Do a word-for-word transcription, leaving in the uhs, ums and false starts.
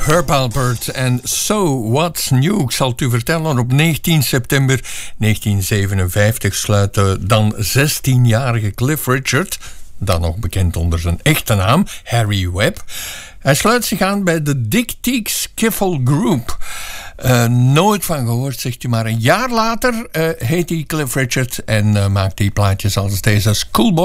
Herb Alpert en So What's New. Ik zal het u vertellen, op negentien september negentien zevenenvijftig sluit de dan zestienjarige Cliff Richard, dan nog bekend onder zijn echte naam, Harry Webb, hij sluit zich aan bij de Dick Teague Skiffle Group. Uh, nooit van gehoord, zegt hij, maar een jaar later uh, heet hij Cliff Richard en uh, maakt hij plaatjes als deze Schoolboy